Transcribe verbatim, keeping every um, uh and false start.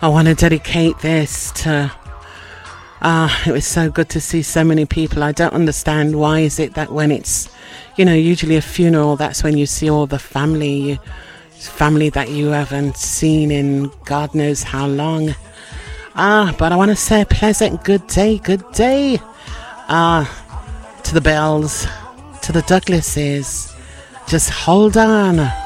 I want to dedicate this to, ah, uh, it was so good to see so many people. I don't understand why is it that when it's, you know, usually a funeral, that's when you see all the family, family that you haven't seen in God knows how long. Ah, but I want to say a pleasant good day, good day. Ah, to the Bells, to the Douglases. Just hold on.